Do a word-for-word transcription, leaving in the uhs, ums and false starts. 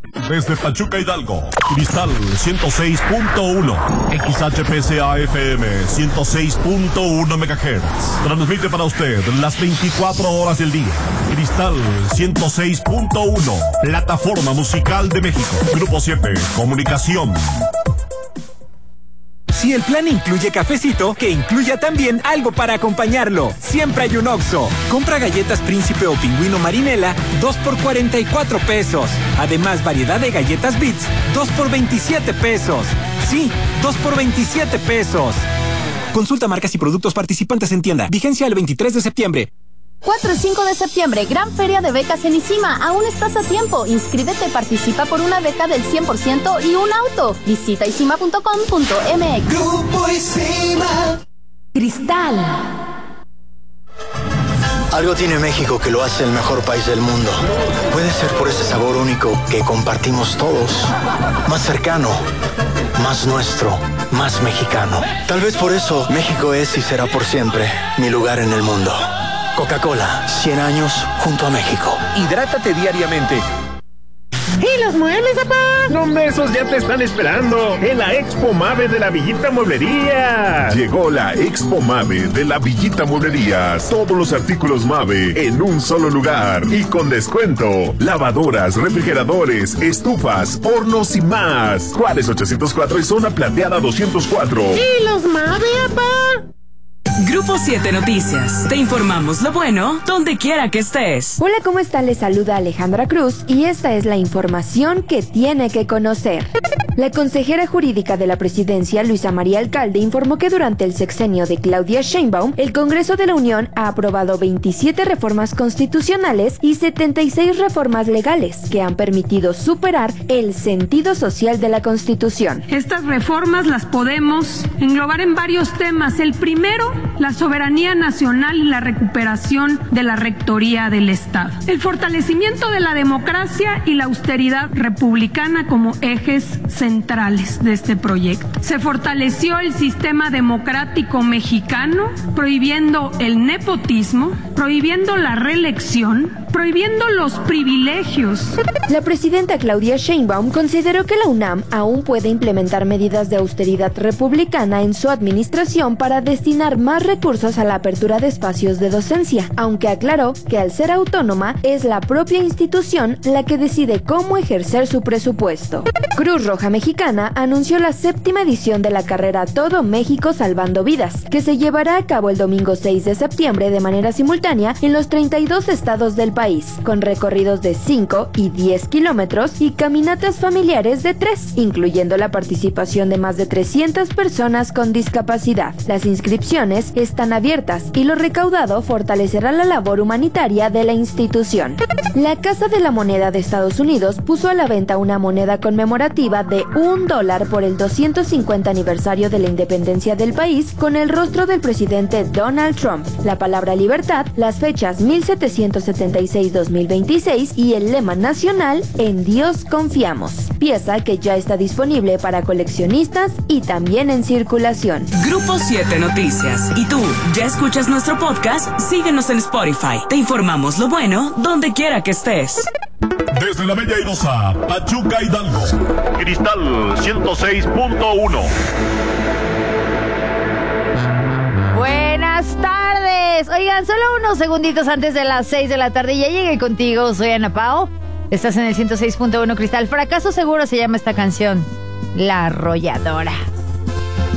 Desde Pachuca, Hidalgo, Cristal ciento seis punto uno, X H P C A F M ciento seis punto uno megahertz. Transmite para usted las veinticuatro horas del día. Cristal ciento seis punto uno, plataforma musical de México. Grupo siete, comunicación. Si el plan incluye cafecito, que incluya también algo para acompañarlo. Siempre hay un Oxxo. Compra galletas Príncipe o Pingüino Marinela, dos por cuarenta y cuatro pesos. Además, variedad de galletas Bits, dos por veintisiete pesos. Sí, dos por veintisiete pesos. Consulta marcas y productos participantes en tienda. Vigencia el veintitrés de septiembre. cuatro y cinco de septiembre, gran feria de becas en ISIMA. Aún estás a tiempo. Inscríbete, participa por una beca del cien por ciento y un auto. Visita isima punto com punto m x. Grupo ISIMA. Cristal. Algo tiene México que lo hace el mejor país del mundo. Puede ser por ese sabor único que compartimos todos. Más cercano, más nuestro, más mexicano. Tal vez por eso México es y será por siempre mi lugar en el mundo. Coca-Cola, cien años junto a México. Hidrátate diariamente. ¿Y los muebles, papá? ¿Dónde esos ya te están esperando? En la Expo Mave de la Villita Mueblería. Llegó la Expo Mave de la Villita Mueblería. Todos los artículos Mave en un solo lugar y con descuento. Lavadoras, refrigeradores, estufas, hornos y más. Juárez ochocientos cuatro y Zona Plateada doscientos cuatro. ¿Y los Mave, papá? Grupo siete Noticias. Te informamos lo bueno donde quiera que estés. Hola, ¿cómo están? Les saluda Alejandra Cruz y esta es la información que tiene que conocer. La consejera jurídica de la presidencia, Luisa María Alcalde, informó que durante el sexenio de Claudia Sheinbaum, el Congreso de la Unión ha aprobado veintisiete reformas constitucionales y setenta y seis reformas legales que han permitido superar el sentido social de la Constitución. Estas reformas las podemos englobar en varios temas. El primero, la soberanía nacional y la recuperación de la rectoría del Estado. El fortalecimiento de la democracia y la austeridad republicana como ejes centrales de este proyecto. Se fortaleció el sistema democrático mexicano, prohibiendo el nepotismo, prohibiendo la reelección, prohibiendo los privilegios. La presidenta Claudia Sheinbaum consideró que la UNAM aún puede implementar medidas de austeridad republicana en su administración para destinar más recursos a la apertura de espacios de docencia, aunque aclaró que al ser autónoma es la propia institución la que decide cómo ejercer su presupuesto. Cruz Roja Mexicana anunció la séptima edición de la carrera Todo México Salvando Vidas, que se llevará a cabo el domingo seis de septiembre de manera simultánea en los treinta y dos estados del país, con recorridos de cinco y diez kilómetros y caminatas familiares de tres, incluyendo la participación de más de trescientas personas con discapacidad. Las inscripciones están abiertas y lo recaudado fortalecerá la labor humanitaria de la institución. La Casa de la Moneda de Estados Unidos puso a la venta una moneda conmemorativa de un dólar por el doscientos cincuenta aniversario de la independencia del país con el rostro del presidente Donald Trump, la palabra libertad, las fechas mil setecientos setenta y seis a dos mil veintiséis y el lema nacional En Dios confiamos, pieza que ya está disponible para coleccionistas y también en circulación. Grupo siete Noticias. ¿Y tú, ya escuchas nuestro podcast? Síguenos en Spotify. Te informamos lo bueno donde quiera que estés. Desde la Bella Airosa, Pachuca, Hidalgo, Cristal ciento seis punto uno. Buenas tardes. Oigan, solo unos segunditos antes de las seis de la tarde. Ya llegué contigo, soy Ana Pao. Estás en el ciento seis punto uno Cristal. Fracaso seguro se llama esta canción. La Arrolladora.